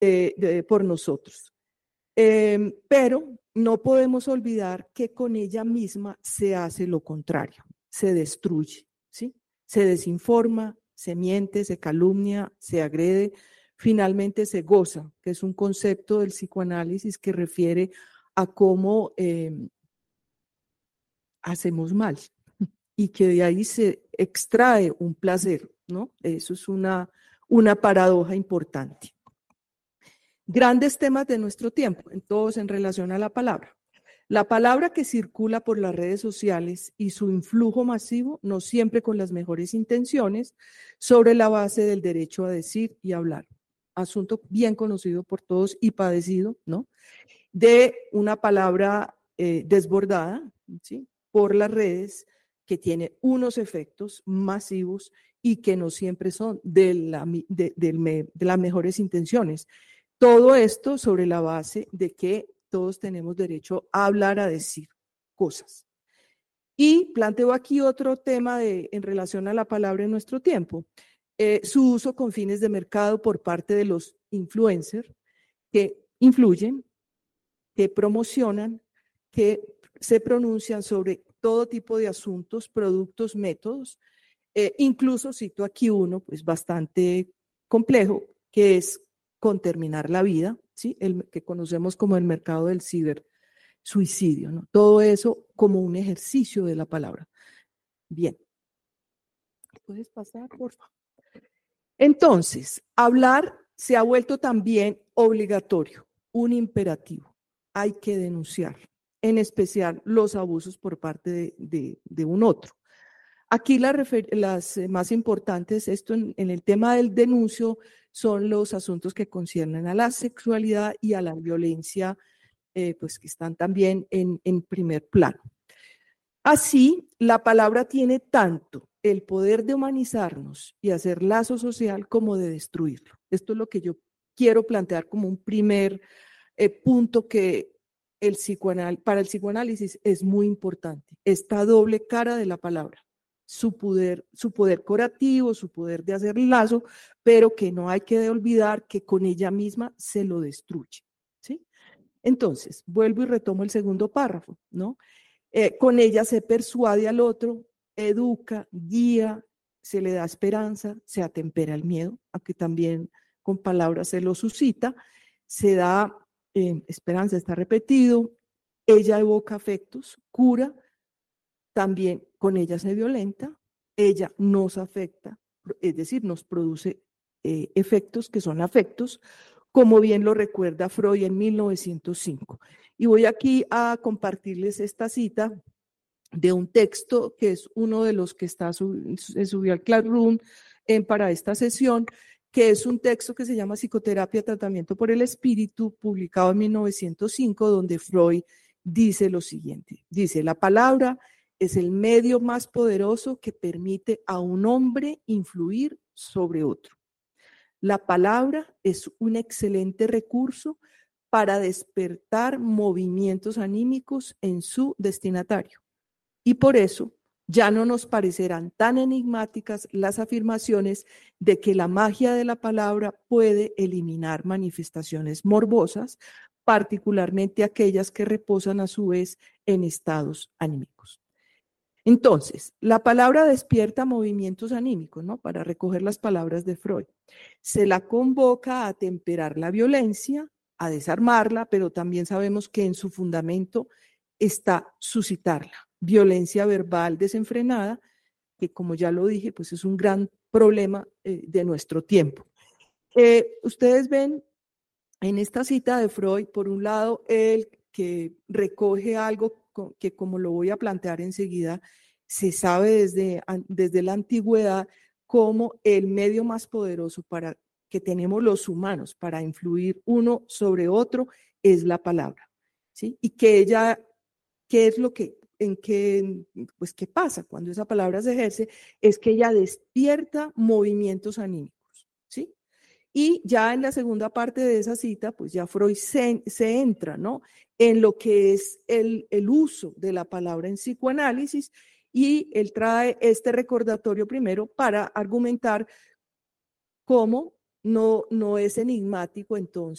por nosotros. Pero no podemos olvidar que con ella misma se hace lo contrario, se destruye, ¿sí? Se desinforma, se miente, se calumnia, se agrede, finalmente se goza, que es un concepto del psicoanálisis que refiere a cómo hacemos mal y que de ahí se extrae un placer, ¿no? Eso es una paradoja importante. Grandes temas de nuestro tiempo, todos en relación a la palabra. La palabra que circula por las redes sociales y su influjo masivo, no siempre con las mejores intenciones, sobre la base del derecho a decir y hablar. Asunto bien conocido por todos y padecido, ¿no? De una palabra desbordada, ¿sí? Por las redes, que tiene unos efectos masivos y que no siempre son de las mejores intenciones. Todo esto sobre la base de que todos tenemos derecho a hablar, a decir cosas. Y planteo aquí otro tema en relación a la palabra en nuestro tiempo. Su uso con fines de mercado por parte de los influencers que influyen, que promocionan, que se pronuncian sobre todo tipo de asuntos, productos, métodos. Incluso cito aquí uno pues bastante complejo, que es con terminar la vida, ¿sí? El que conocemos como el mercado del cibersuicidio, ¿no? Todo eso como un ejercicio de la palabra. Bien. ¿Puedes pasar, por favor? Entonces, hablar se ha vuelto también obligatorio, un imperativo. Hay que denunciar, en especial los abusos por parte de un otro. Aquí las más importantes, esto en el tema del denuncio, son los asuntos que conciernen a la sexualidad y a la violencia, pues que están también en primer plano. Así, la palabra tiene tanto el poder de humanizarnos y hacer lazo social como de destruirlo. Esto es lo que yo quiero plantear como un primer punto que para el psicoanálisis es muy importante. Esta doble cara de la palabra, su poder curativo, su poder de hacer lazo, pero que no hay que olvidar que con ella misma se lo destruye, ¿sí? Entonces, vuelvo y retomo el segundo párrafo, ¿no? Con ella se persuade al otro, educa, guía, se le da esperanza, se atempera el miedo, aunque también con palabras se lo suscita, se da esperanza, está repetido, ella evoca afectos, cura, también con ella se violenta, ella nos afecta, es decir, nos produce efectos que son afectos, como bien lo recuerda Freud en 1905. Y voy aquí a compartirles esta cita de un texto que es uno de los que se subió al Classroom para esta sesión, que es un texto que se llama Psicoterapia, Tratamiento por el Espíritu, publicado en 1905, donde Freud dice lo siguiente. Dice, la palabra es el medio más poderoso que permite a un hombre influir sobre otro. La palabra es un excelente recurso para despertar movimientos anímicos en su destinatario. Y por eso ya no nos parecerán tan enigmáticas las afirmaciones de que la magia de la palabra puede eliminar manifestaciones morbosas, particularmente aquellas que reposan a su vez en estados anímicos. Entonces, la palabra despierta movimientos anímicos, ¿no? Para recoger las palabras de Freud. Se la convoca a temperar la violencia, a desarmarla, pero también sabemos que en su fundamento está suscitarla. Violencia verbal desenfrenada, que como ya lo dije, pues es un gran problema de nuestro tiempo. Ustedes ven en esta cita de Freud, por un lado, él que recoge algo que, como lo voy a plantear enseguida, se sabe desde la antigüedad como el medio más poderoso que tenemos los humanos para influir uno sobre otro es la palabra, ¿sí? Y que ella, ¿qué es lo que, pues qué pasa cuando esa palabra se ejerce? Es que ella despierta movimientos anímicos, ¿sí? Y ya en la segunda parte de esa cita, pues ya Freud se entra, ¿no? En lo que es el uso de la palabra en psicoanálisis, y él trae este recordatorio primero para argumentar cómo no es enigmático, entonces